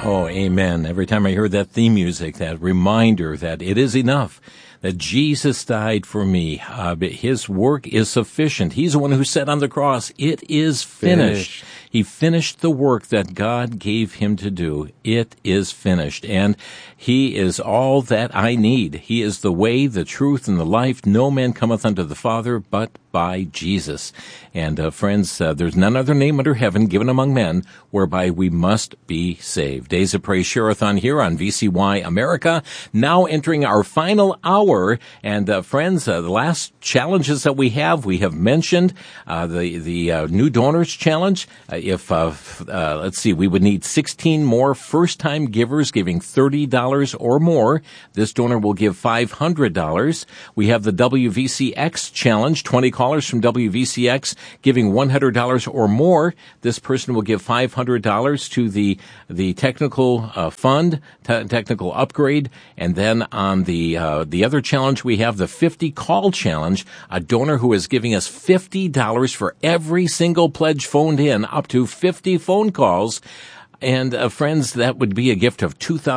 Oh, amen. Every time I hear that theme music, that reminder that it is enough, that Jesus died for me. His work is sufficient. He's the one who said on the cross, it is finished. He finished the work that God gave him to do. It is finished. And he is all that I need. He is the way, the truth, and the life. No man cometh unto the Father but by Jesus. And friends, there's none other name under heaven given among men whereby we must be saved. Days of Praise Share-a-thon here on VCY America. Now entering our final hour. And friends, the last challenges that we have mentioned the New Donors Challenge. Let's see, we would need 16 more first-time givers giving $30 or more. This donor will give $500. We have the WVCX Challenge, 20 callers from WVCX giving $100 or more. This person will give $500 to the technical fund, technical upgrade. And then on the other challenge, we have the 50 call challenge, a donor who is giving us $50 for every single pledge phoned in, up to 50 phone calls. And friends, that would be a gift of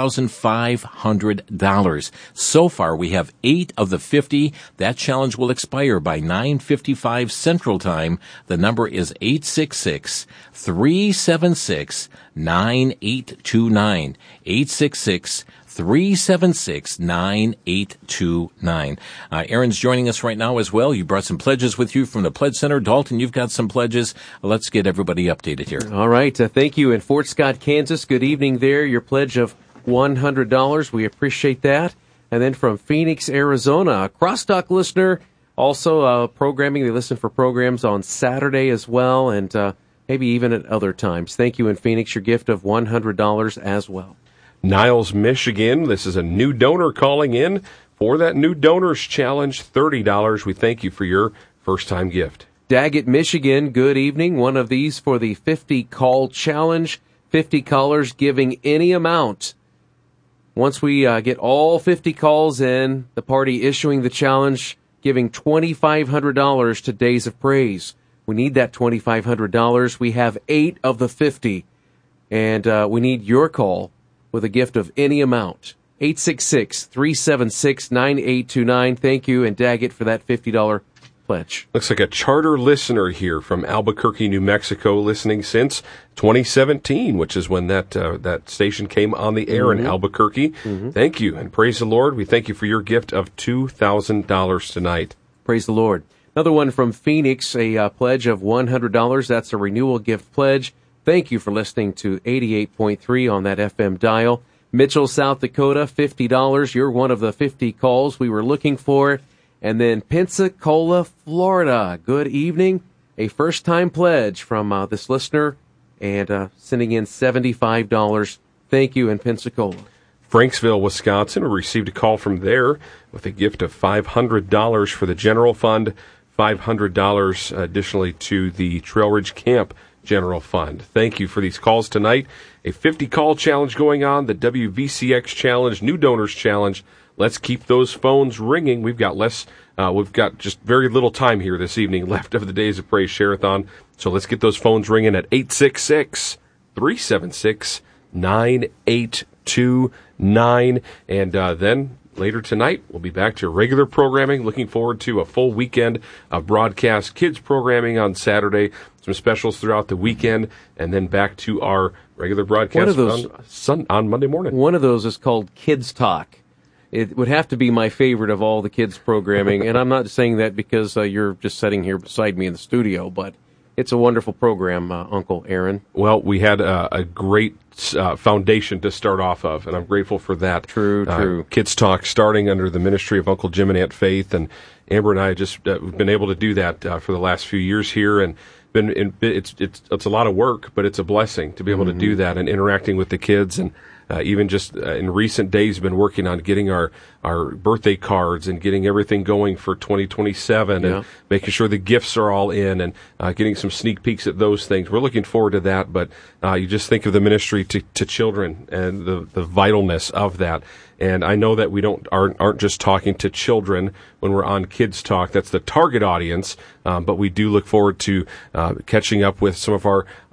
$2,500. So far, we have 8 of the 50. That challenge will expire by 9:55 Central Time. The number is 866-376-9829. 866-376-9829. Aaron's joining us right now as well. You brought some pledges with you from the Pledge Center. Dalton, you've got some pledges. Let's get everybody updated here. All right. Thank you. In Fort Scott, Kansas, good evening there. Your pledge of $100. We appreciate that. And then from Phoenix, Arizona, a Crosstalk listener, also programming. They listen for programs on Saturday as well, and maybe even at other times. Thank you in Phoenix. Your gift of $100 as well. Niles, Michigan. This is a new donor calling in for that New Donors Challenge, $30. We thank you for your first-time gift. Daggett, Michigan, good evening. One of these for the 50 call challenge. 50 callers giving any amount. Once we get all 50 calls in, the party issuing the challenge, giving $2,500 to Days of Praise. We need that $2,500. We have 8 of the 50. And we need your call with a gift of any amount. 866-376-9829. Thank you, and Daggett, for that $50 pledge. Looks like a charter listener here from Albuquerque, New Mexico, listening since 2017, which is when that station came on the air in Albuquerque. Thank you, and praise the Lord. We thank you for your gift of $2,000 tonight. Praise the Lord. Another one from Phoenix, a pledge of $100. That's a renewal gift pledge. Thank you for listening to 88.3 on that FM dial. Mitchell, South Dakota, $50. You're one of the 50 calls we were looking for. And then Pensacola, Florida. Good evening. A first-time pledge from this listener and sending in $75. Thank you in Pensacola. Franksville, Wisconsin. We received a call from there with a gift of $500 for the general fund, $500 additionally to the Trail Ridge Camp General Fund. Thank you for these calls tonight. A 50-call challenge going on, the WVCX Challenge, New Donors Challenge. Let's keep those phones ringing. We've got just very little time here this evening left of the Days of Praise Share-a-thon. So let's get those phones ringing at 866-376-9829. And then later tonight, we'll be back to regular programming. Looking forward to a full weekend of broadcast kids programming on Saturday, some specials throughout the weekend, and then back to our regular broadcast on Monday morning. One of those is called Kids Talk. It would have to be my favorite of all the kids programming, and I'm not saying that because you're just sitting here beside me in the studio, but it's a wonderful program, Uncle Aaron. Well, we had a great foundation to start off of, and I'm grateful for that. True. Kids Talk starting under the ministry of Uncle Jim and Aunt Faith, and Amber and I just we've been able to do that for the last few years here, and it's a lot of work, but it's a blessing to be able to do that and interacting with the kids. And even just in recent days, been working on getting our birthday cards and getting everything going for 2027 and making sure the gifts are all in and getting some sneak peeks at those things. We're looking forward to that, but you just think of the ministry to children and the vitalness of that. And I know that we aren't just talking to children when we're on Kids Talk. That's the target audience. But we do look forward to catching up with some of our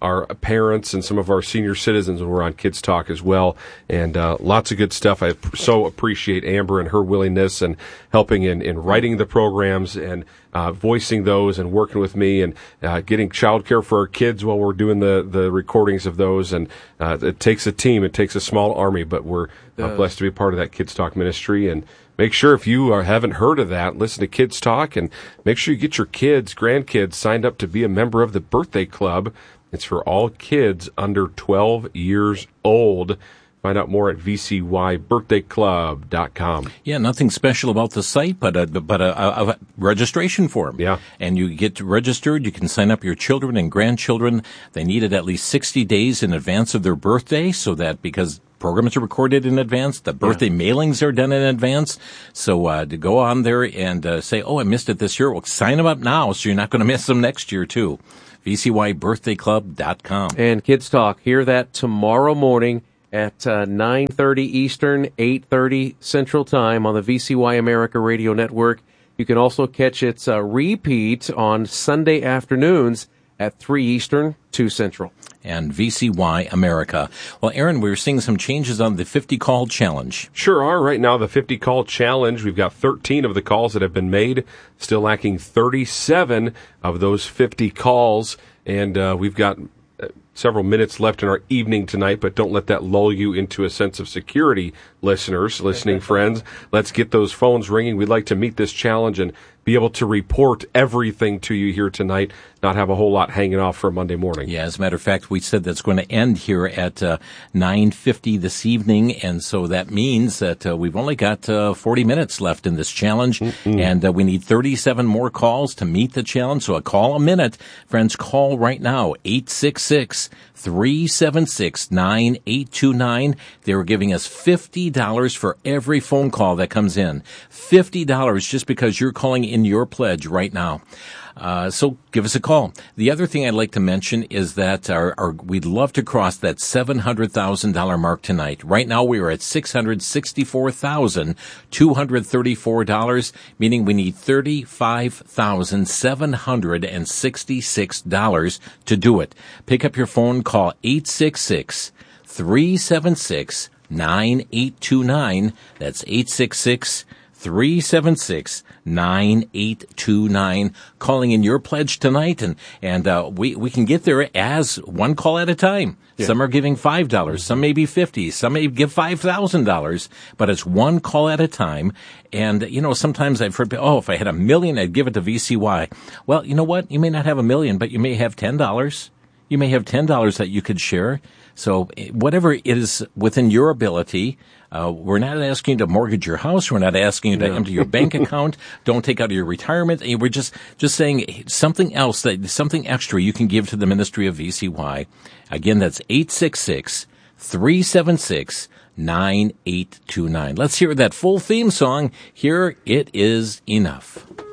our parents and some of our senior citizens when we're on Kids Talk as well. And lots of good stuff. I so appreciate Amber and her willingness and helping in writing the programs and voicing those and working with me and getting childcare for our kids while we're doing the recordings of those. And it takes a team. It takes a small army, but we're blessed to be a part of that Kids Talk ministry. And make sure if you haven't heard of that, listen to Kids Talk and make sure you get your kids, grandkids signed up to be a member of the Birthday Club. It's for all kids under 12 years old. Find out more at vcybirthdayclub.com. Yeah, nothing special about the site, but a registration form. Yeah. And you get registered. You can sign up your children and grandchildren. They need it at least 60 days in advance of their birthday, so that because programs are recorded in advance, the birthday mailings are done in advance. So to go on there and say, oh, I missed it this year, well, sign them up now so you're not going to miss them next year, too. vcybirthdayclub.com. And Kids Talk, hear that tomorrow morning at 9:30 Eastern, 8:30 Central Time on the VCY America Radio Network. You can also catch its repeat on Sunday afternoons at 3 Eastern, 2 Central. And VCY America. Well, Aaron, we're seeing some changes on the 50-call challenge. Sure are. Right now, the 50-call challenge, we've got 13 of the calls that have been made, still lacking 37 of those 50 calls, and we've got several minutes left in our evening tonight, but don't let that lull you into a sense of security, listening friends. Let's get those phones ringing. We'd like to meet this challenge and be able to report everything to you here tonight, not have a whole lot hanging off for Monday morning. Yeah, as a matter of fact, we said that's going to end here at 9:50 this evening, and so that means that we've only got 40 minutes left in this challenge, and we need 37 more calls to meet the challenge, so a call a minute. Friends, call right now, 866-376-9829. They were giving us $50 for every phone call that comes in. $50 just because you're calling in your pledge right now. So give us a call. The other thing I'd like to mention is that we'd love to cross that $700,000 mark tonight. Right now we are at $664,234, meaning we need $35,766 to do it. Pick up your phone, call 866-376-9829. That's 866-376-9829, calling in your pledge tonight, and we can get there as one call at a time. Yeah. Some are giving $5, some may be $50, some may give $5,000, but it's one call at a time. And, sometimes I've heard, if I had $1 million, I'd give it to VCY. Well, you know what? You may not have $1 million, but you may have $10. You may have $10 that you could share. So whatever it is within your ability, we're not asking you to mortgage your house. We're not asking you to empty your bank account. Don't take out your retirement. We're just saying something else, something extra you can give to the ministry of VCY. Again, that's 866-376-9829. Let's hear that full theme song. Here It Is Enough.